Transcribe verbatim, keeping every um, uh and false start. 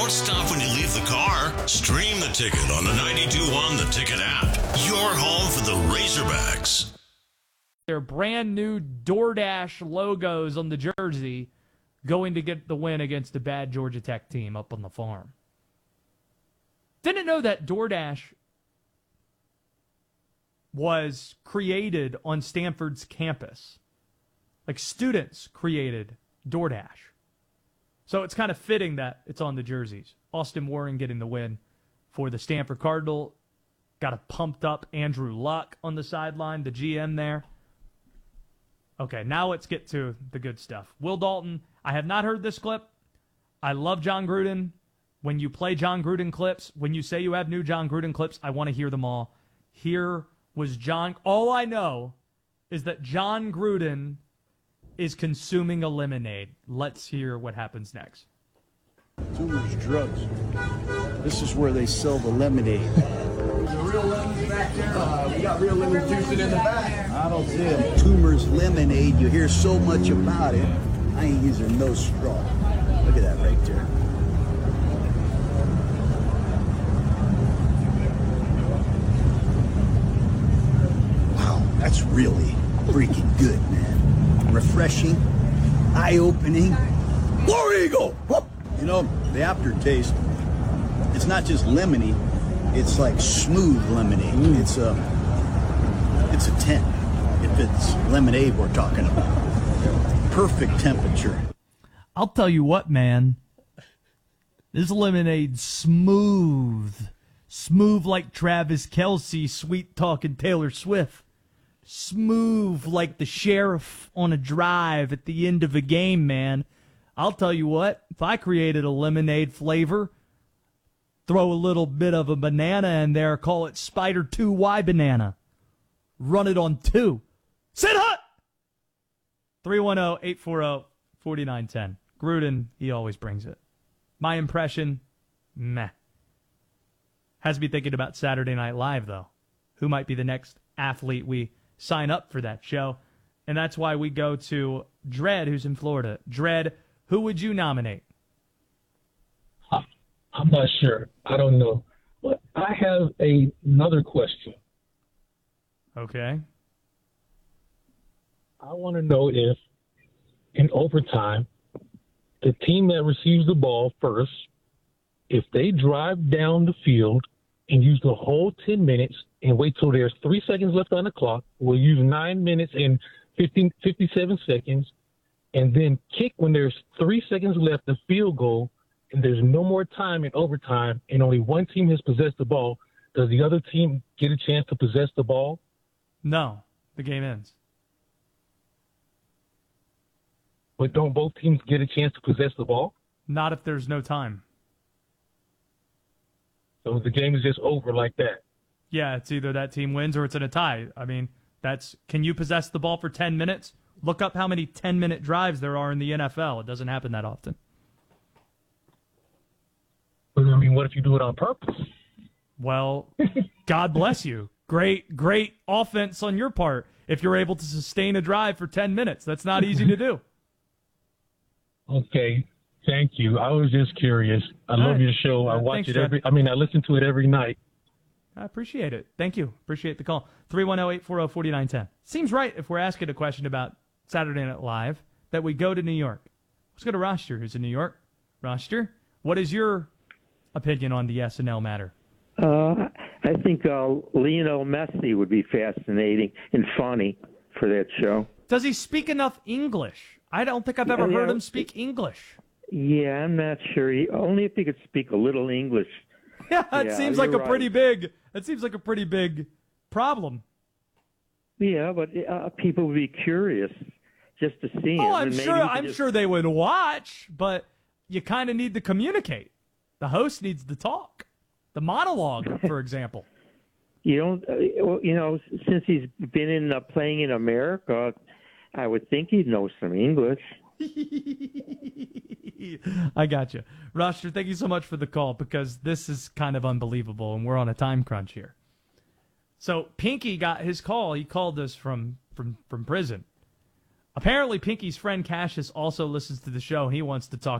Don't stop when you leave the car. Stream the ticket on the ninety-two point one The Ticket app. Your home for the Razorbacks. Their brand new DoorDash logos on the jersey going to get the win against a bad Georgia Tech team up on the farm. Didn't know that DoorDash was created on Stanford's campus. Like, students created DoorDash. So it's kind of fitting that it's on the jerseys. Austin Warren getting the win for the Stanford Cardinal. Got a pumped up Andrew Luck on the sideline, the G M there. Okay, now let's get to the good stuff. Will Dalton, I have not heard this clip. I love John Gruden. When you play John Gruden clips, when you say you have new John Gruden clips, I want to hear them all. Here was John. All I know is that John Gruden is consuming a lemonade. Let's hear what happens next. Tumors Drugs. This is where they sell the lemonade. There's a real lemon back there. Uh, we got real lemon juice in the back. I don't see it. Tumors Lemonade. You hear so much about it. I ain't using no straw. Look at that right there. Wow, that's really freaking good, man. Refreshing, eye-opening. War Eagle! Whoop! You know, the aftertaste, it's not just lemony, it's like smooth lemonade. Mm. It's a, it's a ten, if it's lemonade we're talking about. Perfect temperature. I'll tell you what, man. This lemonade's smooth. Smooth like Travis Kelce, sweet-talking Taylor Swift. Smooth like the sheriff on a drive at the end of a game, man. I'll tell you what, if I created a lemonade flavor, throw a little bit of a banana in there, call it Spider two Y Banana. Run it on two. Sit hut! three one zero, eight four zero, four nine one zero. Gruden, he always brings it. My impression, meh. Has me thinking about Saturday Night Live, though. Who might be the next athlete we sign up for that show? And that's why we go to Dredd, who's in Florida. Dredd, who would you nominate? I'm not sure. I don't know. But I have a, another question. Okay. I want to know if, in overtime, the team that receives the ball first, if they drive down the field and use the whole ten minutes and wait till there's three seconds left on the clock, we'll use nine minutes and fifteen, fifty-seven seconds, and then kick when there's three seconds left, the field goal, and there's no more time in overtime, and only one team has possessed the ball, does the other team get a chance to possess the ball? No. The game ends. But don't both teams get a chance to possess the ball? Not if there's no time. So the game is just over like that? Yeah, it's either that team wins or it's in a tie. I mean, that's can you possess the ball for ten minutes? Look up how many ten-minute drives there are in the N F L. It doesn't happen that often. But, I mean, what if you do it on purpose? Well, God bless you. Great, great offense on your part if you're able to sustain a drive for ten minutes. That's not easy to do. Okay, thank you. I was just curious. I All love right. your show. I Uh, watch thanks, it Chad. every. I mean, I listen to it every night. I appreciate it. Thank you. Appreciate the call. three one zero, eight four zero, four nine one zero. Seems right if we're asking a question about Saturday Night Live that we go to New York. Let's go to Roster, who's in New York. Roster, what is your opinion on the S N L matter? Uh, I think uh, Lionel Messi would be fascinating and funny for that show. Does he speak enough English? I don't think I've ever Yeah, heard yeah. him speak English. Yeah, I'm not sure. He, only if he could speak a little English. Yeah, it Yeah, seems like a you're pretty right. big. It seems like a pretty big problem. Yeah, but uh, people would be curious just to see him. Oh, I'm and maybe sure. he could I'm just- sure they would watch, but you kind of need to communicate. The host needs to talk. The monologue, for example. You don't. Uh, well, you know, since he's been in uh, playing in America, I would think he'd know some English. I got you. Roster, thank you so much for the call because this is kind of unbelievable and we're on a time crunch here. So Pinky got his call. He called us from, from, from prison. Apparently Pinky's friend Cassius also listens to the show and he wants to talk